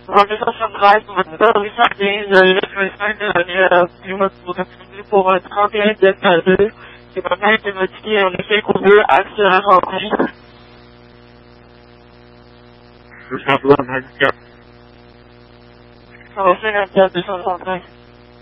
Organização traz uma stabilização de uma pour 31 décades qui permet de modifier en effet qu'on veut accélérer en place. Le simplement handicap. Ça va faire un cas de 235.